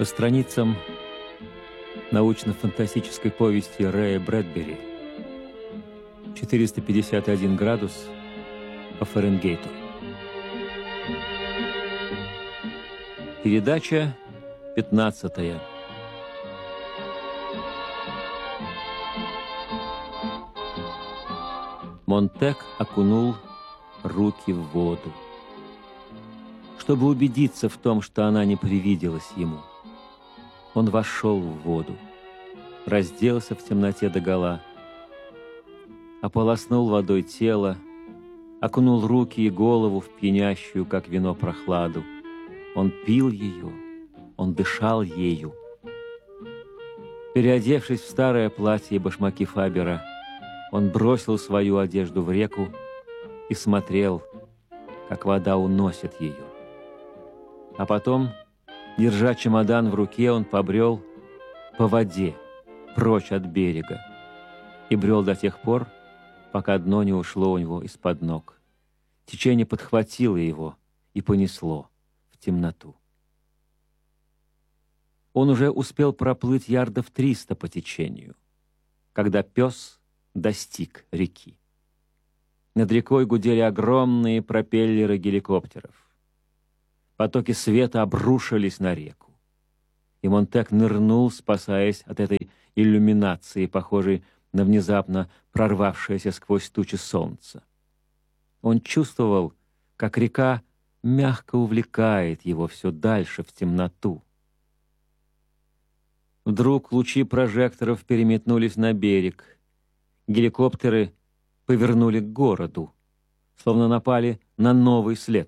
По страницам научно-фантастической повести Рэя Брэдбери 451 градус по Фаренгейту. Передача 15. Монтег окунул руки в воду, чтобы убедиться в том, что она не привиделась ему. Он вошел в воду, разделся в темноте догола, ополоснул водой тело, окунул руки и голову в пьянящую, как вино, прохладу. Он пил ее, он дышал ею. Переодевшись в старое платье и башмаки Фабера, он бросил свою одежду в реку и смотрел, как вода уносит ее. А потом, держа чемодан в руке, он побрел по воде, прочь от берега, и брел до тех пор, пока дно не ушло у него из-под ног. Течение подхватило его и понесло в темноту. Он уже успел проплыть ярдов 300 по течению, когда пес достиг реки. Над рекой гудели огромные пропеллеры геликоптеров. Потоки света обрушились на реку. И Монтег нырнул, спасаясь от этой иллюминации, похожей на внезапно прорвавшееся сквозь тучи солнце. Он чувствовал, как река мягко увлекает его все дальше в темноту. Вдруг лучи прожекторов переметнулись на берег. Геликоптеры повернули к городу, словно напали на новый след.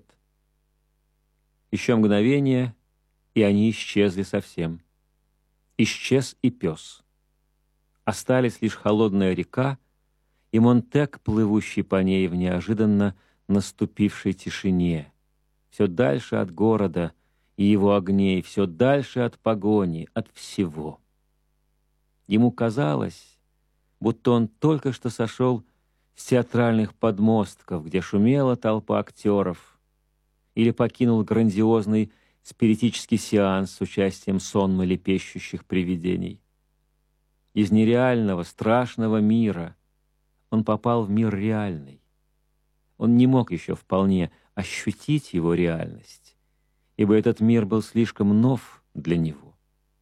Еще мгновение, и они исчезли совсем. Исчез и пес. Остались лишь холодная река и Монтег, плывущий по ней в неожиданно наступившей тишине. Все дальше от города и его огней, все дальше от погони, от всего. Ему казалось, будто он только что сошел с театральных подмостков, где шумела толпа актеров, или покинул грандиозный спиритический сеанс с участием сонно лепещущих привидений. Из нереального, страшного мира он попал в мир реальный. Он не мог еще вполне ощутить его реальность, ибо этот мир был слишком нов для него.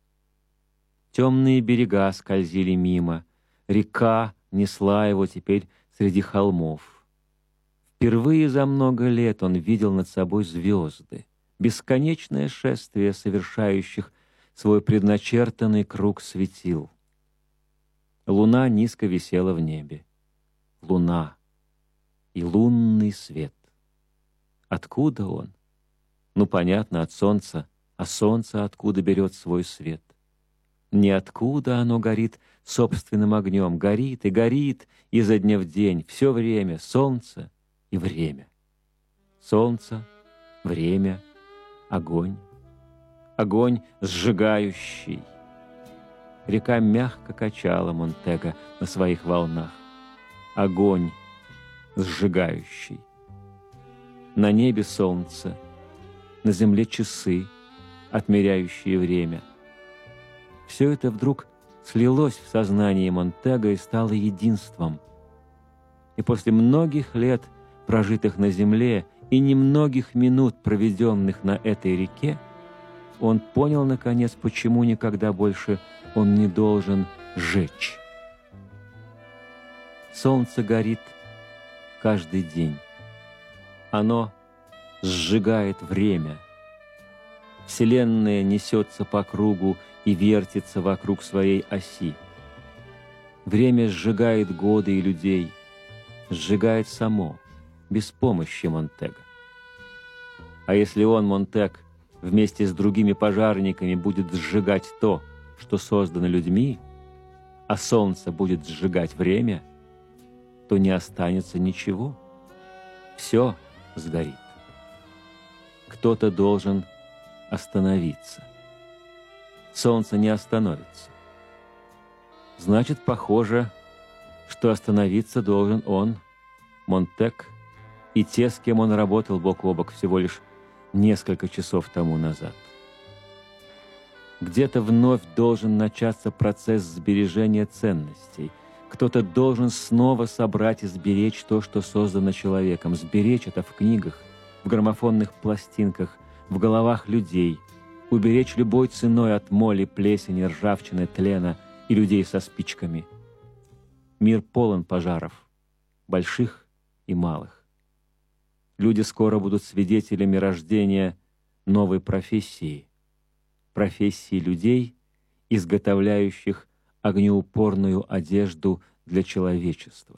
Темные берега скользили мимо, река несла его теперь среди холмов. Впервые за много лет он видел над собой звезды, бесконечное шествие совершающих свой предначертанный круг светил. Луна низко висела в небе. Луна и лунный свет. Откуда он? Ну, понятно, от солнца. А солнце откуда берет свой свет? Ниоткуда оно горит собственным огнем. Горит и горит изо дня в день, все время. Солнце и время. Солнце, время, огонь. Огонь сжигающий. Река мягко качала Монтега на своих волнах. Огонь сжигающий. На небе солнце, на земле часы, отмеряющие время. Все это вдруг слилось в сознании Монтега и стало единством. И после многих лет, прожитых на земле, и немногих минут, проведенных на этой реке, он понял, наконец, почему никогда больше он не должен жечь. Солнце горит каждый день. Оно сжигает время. Вселенная несется по кругу и вертится вокруг своей оси. Время сжигает годы и людей, сжигает само, без помощи Монтега. А если он, Монтег, вместе с другими пожарниками будет сжигать то, что создано людьми, а солнце будет сжигать время, то не останется ничего. Все сгорит. Кто-то должен остановиться. Солнце не остановится. Значит, похоже, что остановиться должен он, Монтег, и те, с кем он работал бок о бок всего лишь несколько часов тому назад. Где-то вновь должен начаться процесс сбережения ценностей. Кто-то должен снова собрать и сберечь то, что создано человеком. Сберечь это в книгах, в граммофонных пластинках, в головах людей. Уберечь любой ценой от моли, плесени, ржавчины, тлена и людей со спичками. Мир полон пожаров, больших и малых. Люди скоро будут свидетелями рождения новой профессии. Профессии людей, изготовляющих огнеупорную одежду для человечества.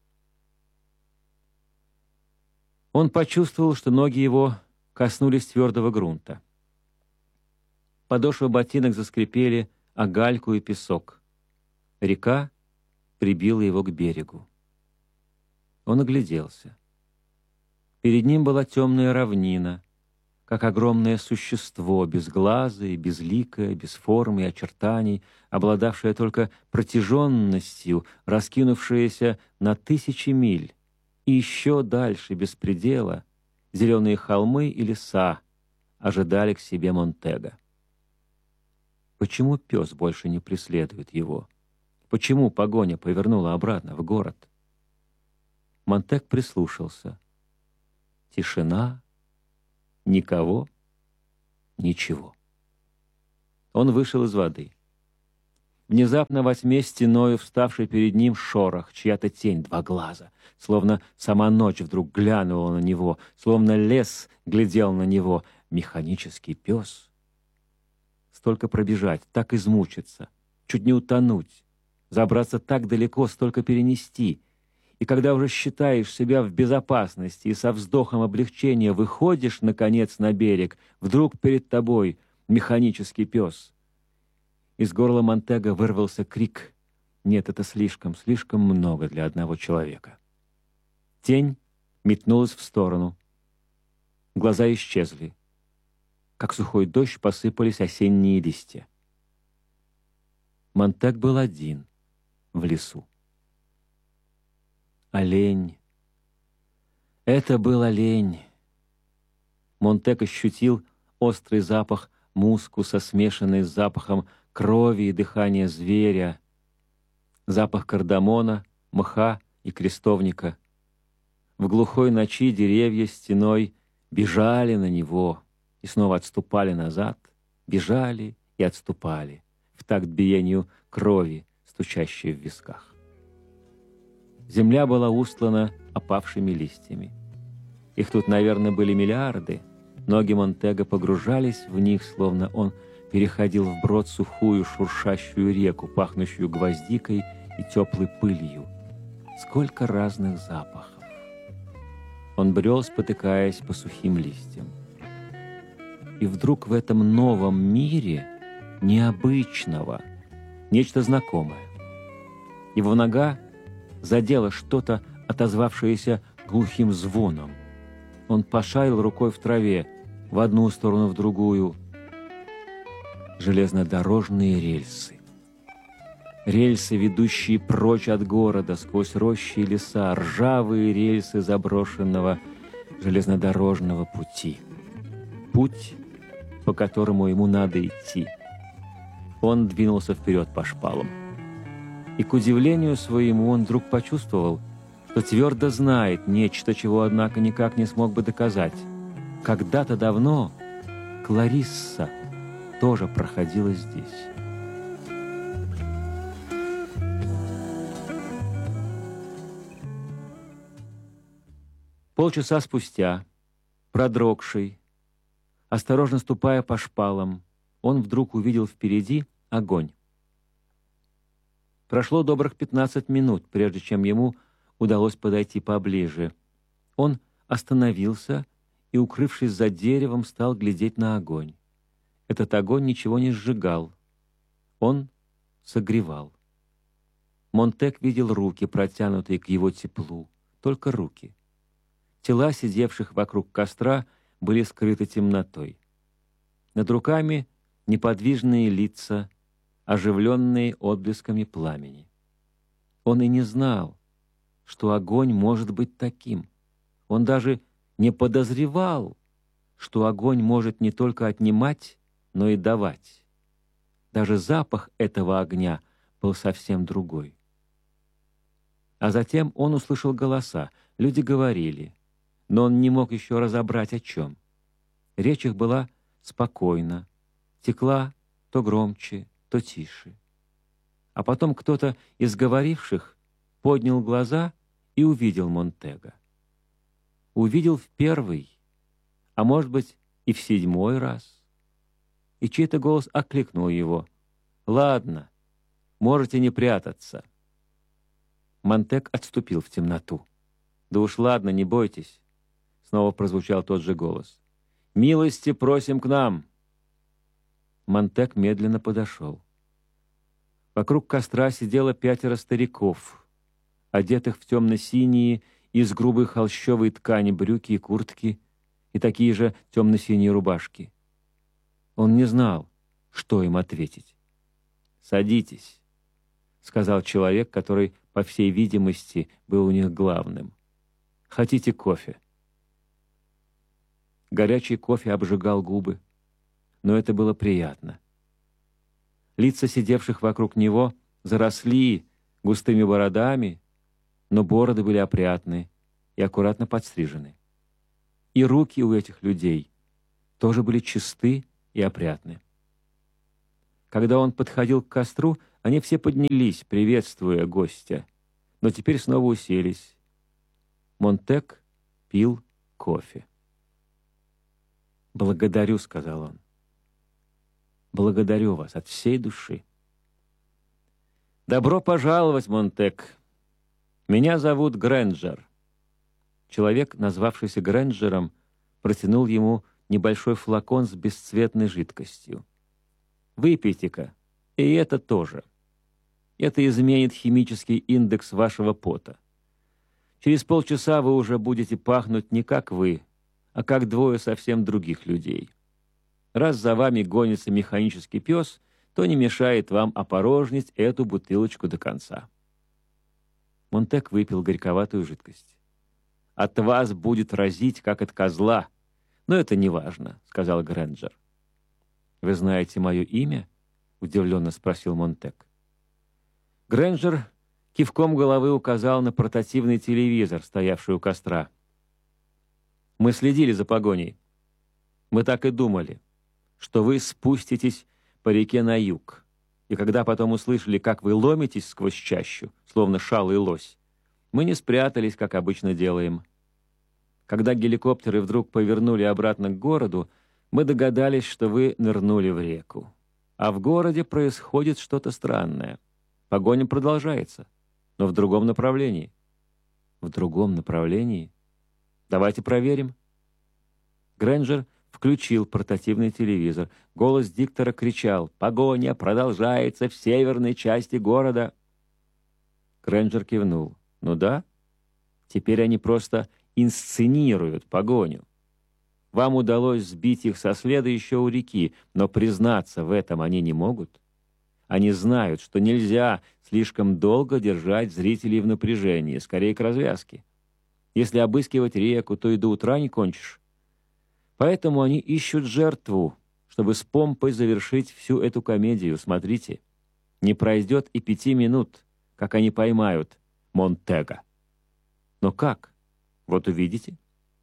Он почувствовал, что ноги его коснулись твердого грунта. Подошвы ботинок заскрипели о гальку и песок. Река прибила его к берегу. Он огляделся. Перед ним была темная равнина, как огромное существо, безглазое, безликое, без формы и очертаний, обладавшее только протяженностью, раскинувшееся на тысячи миль, и еще дальше, без предела, зеленые холмы и леса ожидали к себе Монтега. Почему пес больше не преследует его? Почему погоня повернула обратно в город? Монтег прислушался. Тишина. Никого, ничего. Он вышел из воды. Внезапно во тьме стеною вставший перед ним шорох, чья-то тень, два глаза, словно сама ночь вдруг глянула на него, словно лес глядел на него. Механический пес. Столько пробежать, так измучиться, чуть не утонуть, забраться так далеко, столько перенести. И когда уже считаешь себя в безопасности и со вздохом облегчения выходишь, наконец, на берег, вдруг перед тобой механический пес. Из горла Монтега вырвался крик. Нет, это слишком много для одного человека. Тень метнулась в сторону. Глаза исчезли. Как сухой дождь посыпались осенние листья. Монтег был один в лесу. Олень. Это был олень. Монтег ощутил острый запах мускуса, смешанный с запахом крови и дыхания зверя, запах кардамона, мха и крестовника. В глухой ночи деревья стеной бежали на него и снова отступали назад, бежали и отступали в такт биению крови, стучащей в висках. Земля была устлана опавшими листьями. Их тут, наверное, были миллиарды. Ноги Монтега погружались в них, словно он переходил вброд сухую шуршащую реку, пахнущую гвоздикой и теплой пылью. Сколько разных запахов! Он брел, спотыкаясь по сухим листьям. И вдруг в этом новом мире необычного, нечто знакомое. Его нога задело что-то, отозвавшееся глухим звоном. Он пошарил рукой в траве, в одну сторону, в другую. Железнодорожные рельсы. Рельсы, ведущие прочь от города, сквозь рощи и леса, ржавые рельсы заброшенного железнодорожного пути. Путь, по которому ему надо идти. Он двинулся вперед по шпалам. И, к удивлению своему, он вдруг почувствовал, что твердо знает нечто, чего, однако, никак не смог бы доказать. Когда-то давно Кларисса тоже проходила здесь. Полчаса спустя, продрогший, осторожно ступая по шпалам, он вдруг увидел впереди огонь. Прошло добрых 15 минут, прежде чем ему удалось подойти поближе. Он остановился и, укрывшись за деревом, стал глядеть на огонь. Этот огонь ничего не сжигал. Он согревал. Монтег видел руки, протянутые к его теплу. Только руки. Тела, сидевших вокруг костра, были скрыты темнотой. Над руками неподвижные лица, оживленные отблесками пламени. Он и не знал, что огонь может быть таким. Он даже не подозревал, что огонь может не только отнимать, но и давать. Даже запах этого огня был совсем другой. А затем он услышал голоса. Люди говорили, но он не мог еще разобрать, о чем. Речь их была спокойна, текла то громче, то тише. А потом кто-то из говоривших поднял глаза и увидел Монтега. Увидел в первый, а может быть и в 7-й раз. И чей-то голос окликнул его. «Ладно, можете не прятаться». Монтег отступил в темноту. «Да уж ладно, не бойтесь», — снова прозвучал тот же голос. «Милости просим к нам». Монтег медленно подошел. Вокруг костра сидело 5 стариков, одетых в темно-синие из грубой холщовой ткани брюки и куртки и такие же темно-синие рубашки. Он не знал, что им ответить. «Садитесь», — сказал человек, который, по всей видимости, был у них главным. «Хотите кофе?» Горячий кофе обжигал губы, но это было приятно. Лица сидевших вокруг него заросли густыми бородами, но бороды были опрятны и аккуратно подстрижены. И руки у этих людей тоже были чисты и опрятны. Когда он подходил к костру, они все поднялись, приветствуя гостя, но теперь снова уселись. Монтег пил кофе. «Благодарю», — сказал он. «Благодарю вас от всей души». «Добро пожаловать, Монтег. Меня зовут Грэнджер». Человек, назвавшийся Грэнджером, протянул ему небольшой флакон с бесцветной жидкостью. «Выпейте-ка, и это тоже. Это изменит химический индекс вашего пота. Через полчаса вы уже будете пахнуть не как вы, а как 2 совсем других людей. Раз за вами гонится механический пес, то не мешает вам опорожнить эту бутылочку до конца». Монтег выпил горьковатую жидкость. «От вас будет разить, как от козла, но это не важно», — сказал Грэнджер. «Вы знаете мое имя?» — удивленно спросил Монтег. Грэнджер кивком головы указал на портативный телевизор, стоявший у костра. «Мы следили за погоней. Мы так и думали, что вы спуститесь по реке на юг. И когда потом услышали, как вы ломитесь сквозь чащу, словно шалый лось, мы не спрятались, как обычно делаем. Когда геликоптеры вдруг повернули обратно к городу, мы догадались, что вы нырнули в реку. А в городе происходит что-то странное. Погоня продолжается, но в другом направлении». «В другом направлении? Давайте проверим». Грэнджер включил портативный телевизор. Голос диктора кричал: «Погоня продолжается в северной части города». Грэнджер кивнул. «Ну да, теперь они просто инсценируют погоню. Вам удалось сбить их со следа еще у реки, но признаться в этом они не могут. Они знают, что нельзя слишком долго держать зрителей в напряжении, скорее к развязке. Если обыскивать реку, то и до утра не кончишь. Поэтому они ищут жертву, чтобы с помпой завершить всю эту комедию. Смотрите, не пройдет и 5 минут, как они поймают Монтега. Но как? Вот увидите».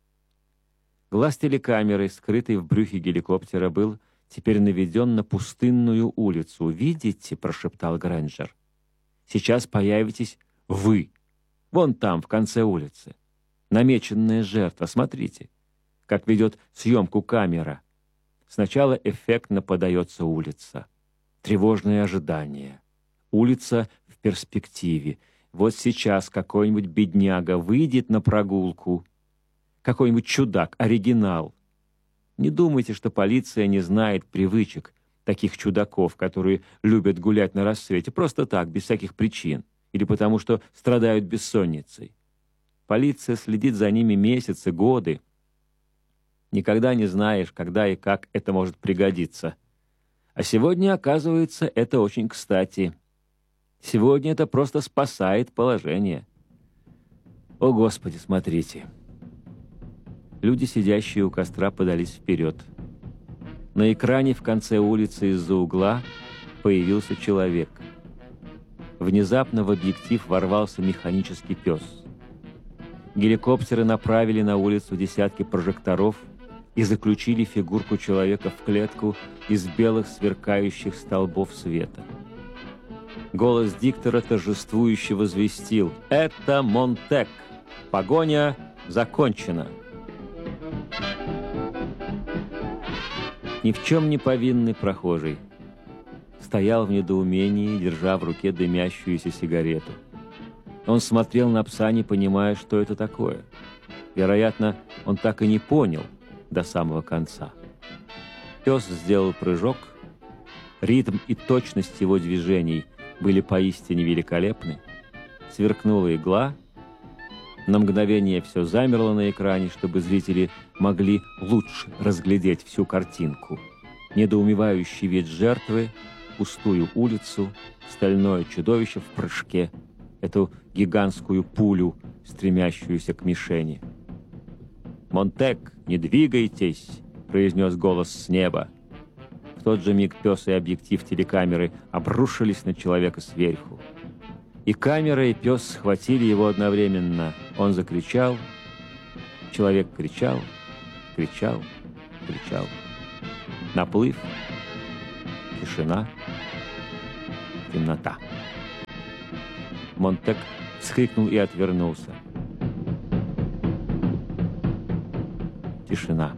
Глаз телекамеры, скрытый в брюхе геликоптера, был теперь наведен на пустынную улицу. «Видите?» — прошептал Грэнджер. «Сейчас появитесь вы. Вон там, в конце улицы. Намеченная жертва. Смотрите, как ведет съемку камера. Сначала эффектно подается улица. Тревожное ожидание. Улица в перспективе. Вот сейчас какой-нибудь бедняга выйдет на прогулку. Какой-нибудь чудак, оригинал. Не думайте, что полиция не знает привычек таких чудаков, которые любят гулять на рассвете просто так, без всяких причин, или потому что страдают бессонницей. Полиция следит за ними месяцы, годы. Никогда не знаешь, когда и как это может пригодиться. А сегодня, оказывается, это очень кстати. Сегодня это просто спасает положение. О, Господи, смотрите!» Люди, сидящие у костра, подались вперед. На экране в конце улицы из-за угла появился человек. Внезапно в объектив ворвался механический пес. Геликоптеры направили на улицу десятки прожекторов и заключили фигурку человека в клетку из белых сверкающих столбов света. Голос диктора торжествующе возвестил: «Это Монтек! Погоня закончена!» Ни в чем не повинный прохожий стоял в недоумении, держа в руке дымящуюся сигарету. Он смотрел на пса, не понимая, что это такое. Вероятно, он так и не понял до самого конца. Пес сделал прыжок. Ритм и точность его движений были поистине великолепны. Сверкнула игла. На мгновение все замерло на экране, чтобы зрители могли лучше разглядеть всю картинку. Недоумевающий вид жертвы, пустую улицу, стальное чудовище в прыжке, эту гигантскую пулю, стремящуюся к мишени. «Монтек, не двигайтесь!» — произнес голос с неба. В тот же миг пес и объектив телекамеры обрушились на человека сверху. И камера, и пес схватили его одновременно. Он закричал. Человек кричал, кричал, кричал. Наплыв, тишина, темнота. Монтек вскрикнул и отвернулся. Тишина.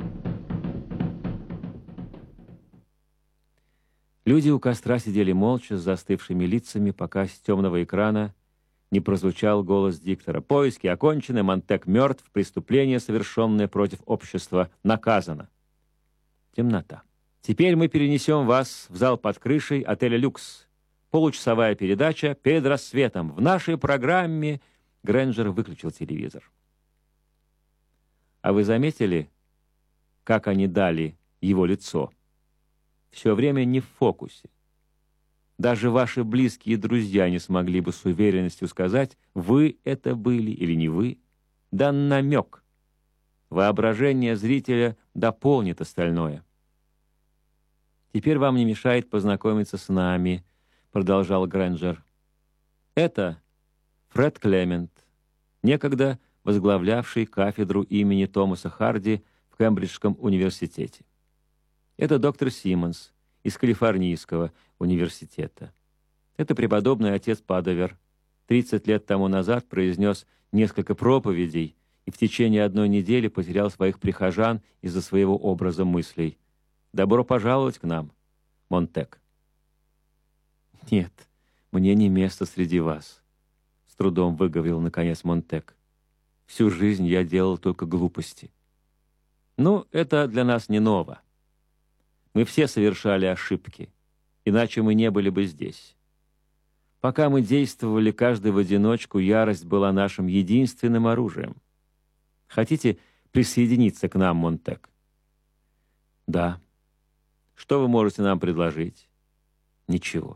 Люди у костра сидели молча, с застывшими лицами, пока с темного экрана не прозвучал голос диктора. «Поиски окончены, Монтек мертв, преступление, совершенное против общества, наказано». Темнота. «Теперь мы перенесем вас в зал под крышей отеля «Люкс». Получасовая передача перед рассветом. В нашей программе...» Грэнджер выключил телевизор. «А вы заметили, как они дали его лицо? Все время не в фокусе. Даже ваши близкие друзья не смогли бы с уверенностью сказать, вы это были или не вы. Дан намек. Воображение зрителя дополнит остальное». «Теперь вам не мешает познакомиться с нами», — продолжал Грэнджер. «Это Фред Клемент, некогда возглавлявший кафедру имени Томаса Харди в Кембриджском университете. Это доктор Симмонс из Калифорнийского университета. Это преподобный отец Падовер. 30 лет тому назад произнес несколько проповедей и в течение одной недели потерял своих прихожан из-за своего образа мыслей. Добро пожаловать к нам, Монтек». «Нет, мне не место среди вас», — с трудом выговорил наконец Монтек. «Всю жизнь я делал только глупости». «Ну, это для нас не ново. Мы все совершали ошибки, иначе мы не были бы здесь. Пока мы действовали каждый в одиночку, ярость была нашим единственным оружием. Хотите присоединиться к нам, Монтек?» «Да». «Что вы можете нам предложить?» «Ничего.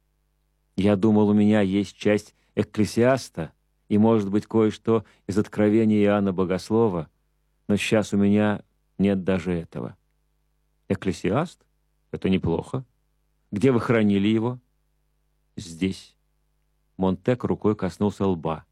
Я думал, у меня есть часть Экклесиаста и, может быть, кое-что из Откровения Иоанна Богослова, но сейчас у меня нет даже этого». «Экклесиаст? Это неплохо. Где вы хранили его?» «Здесь». Монтек рукой коснулся лба.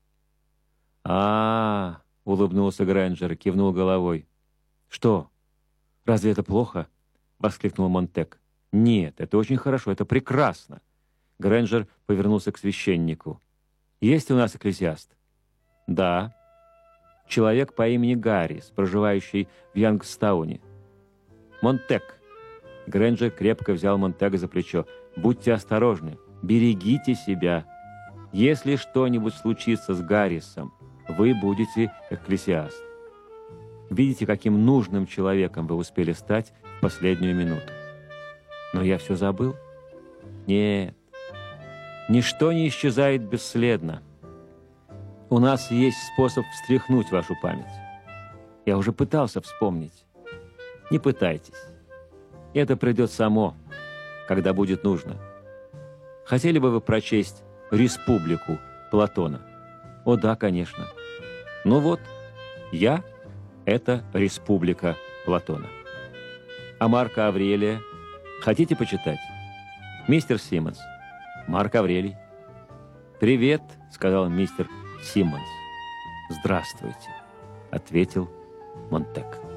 «А-а-а!» — улыбнулся Грэнджер и кивнул головой. «Что? Разве это плохо?» — воскликнул Монтек. «Нет, это очень хорошо, это прекрасно». Грэнджер повернулся к священнику. «Есть у нас экклесиаст?» «Да. Человек по имени Гаррис, проживающий в Янгстауне». «Монтек». Грэнджер крепко взял Монтека за плечо. «Будьте осторожны, берегите себя. Если что-нибудь случится с Гаррисом, вы будете экклесиаст. Видите, каким нужным человеком вы успели стать в последнюю минуту. Но я все забыл? Нет. Ничто не исчезает бесследно. У нас есть способ встряхнуть вашу память. Я уже пытался вспомнить. Не пытайтесь. Это придет само, когда будет нужно. Хотели бы вы прочесть «Республику» Платона? О да, конечно. Ну вот, я — это «Республика» Платона. А Марка Аврелия хотите почитать? Мистер Симмонс. Марк Аврелий. «Привет», — сказал мистер Симмонс. «Здравствуйте», — ответил Монтек.